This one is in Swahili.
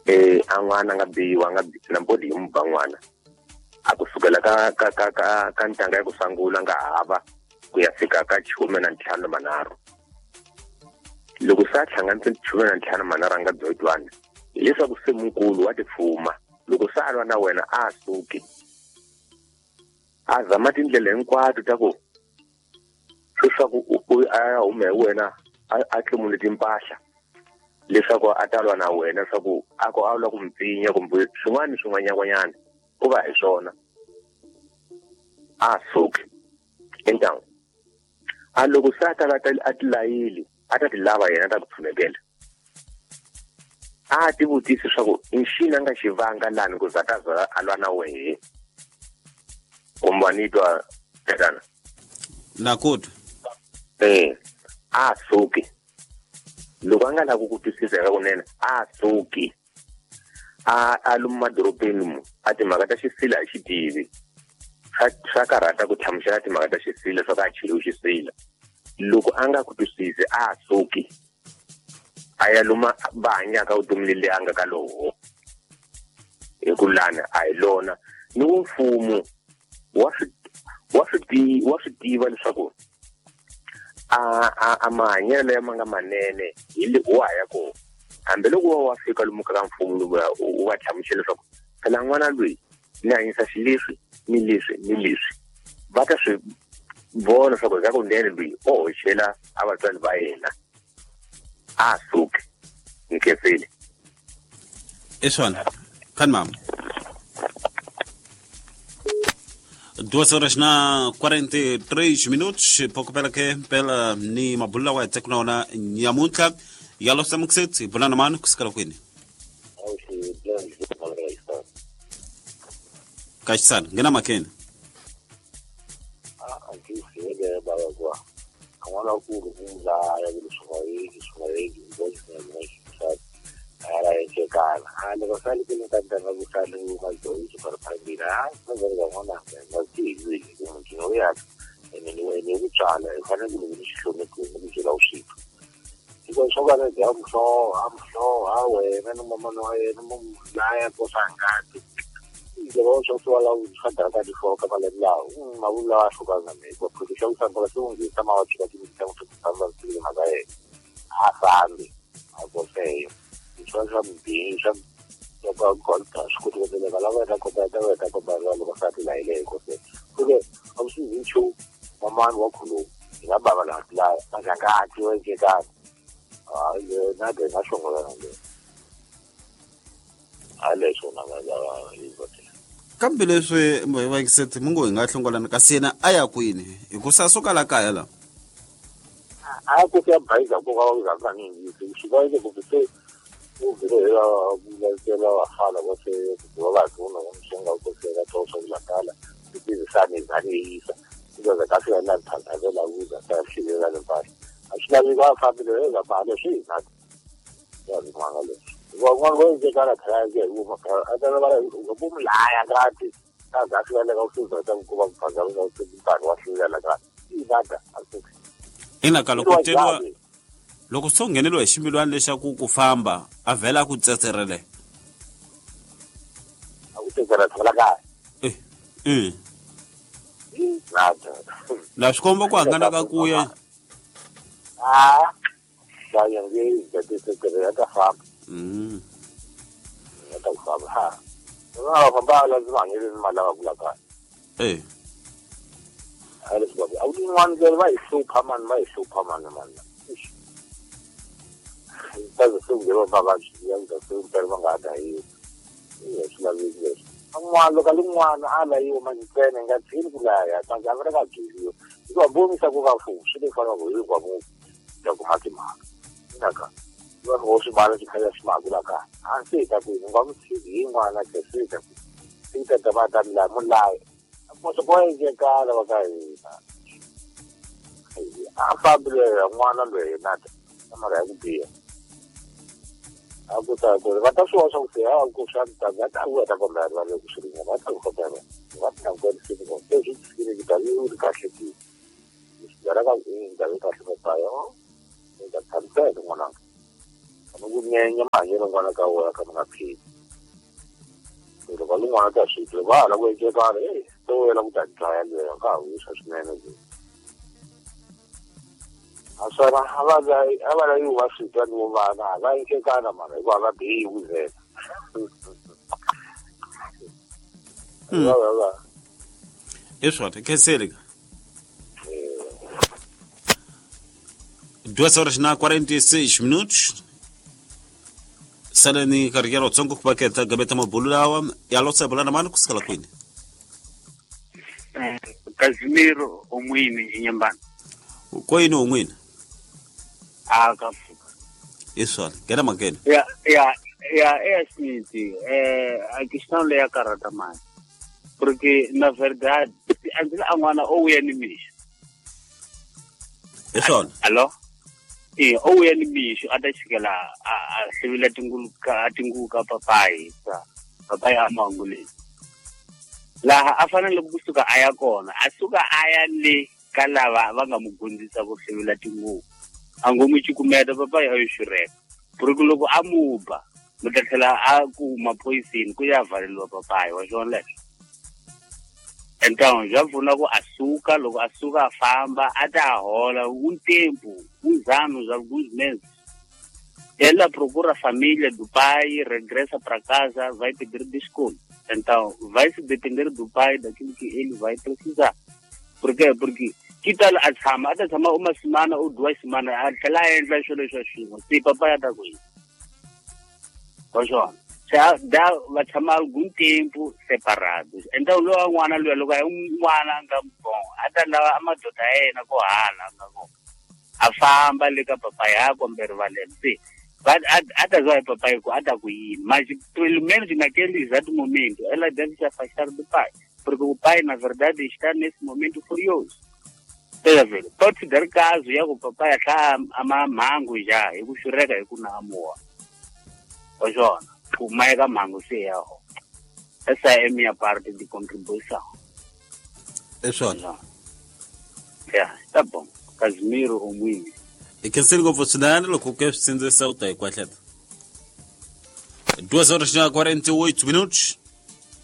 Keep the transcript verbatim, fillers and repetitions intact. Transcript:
eh an'wana nga biwa nga na mbodi hi mubangwana a kusukela ka ka ka ka ka ntanga ya ku sangula nga hava ku ya fika ka khume na ntlhanu manharhu. Loko sa hlanganise khume na ntlhanu manharhu nga dzoitwana leswaku se mukulu wa tifuma loko sa alwa na wena a suki a zama tindlela hinkwato ta ku leswaku u a hume wena a tlumule timpahla leswaku a talwa na wena leswaku a ko a lava ku mpfinya kumbe swin'wana swin'wanyana ku va hi swona a suki entangu a loko sa ta a tilayili a ta ti lava yena ta ku tshunekela a ti vutisi leswaku inxini a nga xivanga lani ku za ta za a lwa na wehe kumbe ni twa tetana nakuto eh a suki loko a nga lavi ku twisisa ka kunene a suki a a lomu madorobeni mu a timhaka ta xisila hi xitivi swa karhata ku tlhamusela timhaka ta xisila swa ku a cheliwe xisila loko a nga ku twisisi a suki a ya luma va hanyaka vutomi lele a nga ka lowo hi ku lana a hi lona ni mfumo wa swi wa swi wa swi tiva leswaku a a mahanyelo ya manga manene hi le wa ya ko hambiloko wa fika lomu ka mfumo u va tlhamusela leswaku phela n'wana loyi ni hanyisa xileswi ni leswi ni leswi va ta swi vona leswaku eka kunene loyi o hoxela a vatswari va yena a suki nkefeli eswona kan mama duas horas na quarenta e três minutos pouco pela que pela ni mabulla wa tekuna ona nyamunta yalo samukset bulana manu kusikala kwini kashsan ngena makeni ah ngisi yeke baba kwa awala ku kumza ya kusuwayi kusuwayi ngozi na ngozi ara yake kana ande basali kile tanda na busali mazoezi para pandira ngoba ngona ngazi ngino ya ene we ne kutshala efana kulishome kulishela ushipho iko sokana ya mso amso awe na mama no aye no mlaya posangati ngelo sotwala ukhanda ka difoka balela mabula shokana me ko kudisha usanga basungi kama watu katika mtandao kile magaye afambi akoseyo swa mbinja kwa konta skutu de la lava da kota da da kota la lo basati la ile ko se kule amsi nchu mama wa khulu ina baba la la ngaka ati we ke ka ah ye na de na shongola nge ale sona ga ya ibote kambe leswi va ikiseti mungu hi nga hlongolana ka sina aya kwini hikusasuka la kaya la a ku ya baiza ko ga ga nini shi ba ke ku se uvela ukuzela wahala kwase kuba kuno umshenga ukuzela thoso lakala ibizisana izanisa kuzoza kafika la thandazela ukuza sashiyela lempahla ashilabi kwafabile ngabalo shinathi yazi mangalo ngokwenze kana khaya uma atana bala ngobumlaya ngathi kazafika la usuza kuba kuphazamisa ukuthi washiyela ka inada asuke ina kalokutelwa loko so nghenelwa hi ximilwana lexaku ku famba a vhela ku tsetserele a ku tsetserela thola kaya eh eh nada la swikomba ku hangana ka kuya ah ya yange ya tsetserela ta famba mm ya ta famba ha na famba lazima ngire malaka kula kaya eh ale sababu au ni mwanzo wa isupa man mai isupa man man Tazo sungero baba yanza sungero bangada hiyo. Hiyo sila vile. Amwalo kalumwana ala hiyo manipene ngathini kulaya manje avere kajiyo. Iko bomisa kukafu shile fana ngo kwa mu. Ya kumati ma. Ndaka. Wa ngosi bala dikhaya simagula ka. Anse ta ku ngomthidi ingwana kesika. Sita tabata la mulai. Aposo boye je kala wakai. Afabile mwana lwe nata. Amara kubiya. Aku tak boleh. Kata suara saya, aku santai. Kata aku ada komplain lagi aku sering. Kata aku komplain. Kata aku di sini. Jadi sini kita lihat kasih di. Sekarang kan ini dari kasih saya. Kita santai dengan orang. nokunyenya manje ngwana ka wa ka mga phiti loko lun'wana ta swi tiva la ku encekana eh to wela ku ta dlaya leyo ka wisa swinene zi asara abaza abala yi wa switwa ni vana va encekana mara hi ku va bihi ku zela Isso, é que ser. Duas horas na quarenta e seis minutos. Salani carregar o tzongo kupaketa gabeta mabulawa ya lotsa bulana manu kuskala kwini. Casimiro umwini inyambani. Kwini umwini? Ah, kafuka. Isso, queda magena. Ya ya ya é assim, é a questão le ya karata mani. Porque na verdade, antes a ngwana o ya ni misho. Isso. Allo? Eh, o ya ni misho ata chikela a sivila tinguluka tinguka papai sa. Papai amangule. La afana lokusuka aya kona, asuka aya le kalava va nga mugundisa ku sivila tinguka. Angomu chikumeta papai ayushureka. Porque loko amuba, mutathela a ku mapoisini ku ya valeliwa papai wa xona leswo. Então, já vuna ku asuka, loko asuka afamba, ata hola um tempo, uns anos, alguns meses. Ela procura a família do pai, regressa para casa, vai pedir desconto. Então, vai se depender do pai daquilo que ele vai precisar. Por quê? Porque que tal a chama, até chama uma semana ou duas semanas, aquela entra xo leswo xin'we, se papai ata ku yini. Wa xona. Já dá vai chamar algum tempo separados. Então, lo ngwana lo lo ka ngwana nga mbon, ata lava amadota yena ko hala nga ko. Afamba le ka papai yakho mberivaleni. Se but ata zwa papai ko ata ku yini. Mas pelo menos naquele exato momento, ela deve se afastar do pai, porque o pai na verdade está nesse momento furioso. Tá vendo? Pode dar caso ya ku papai ata ama mango já, e ku shureka e ku namoa. Wa xona. Kumaeka mango se yaho. Essa é a minha parte de contribuição. Isso. É, tá bom. Casimiro umwini. E que ser gofosinana lo que sinze sauta e quatleta. Duas horas na quarenta e oito minutos.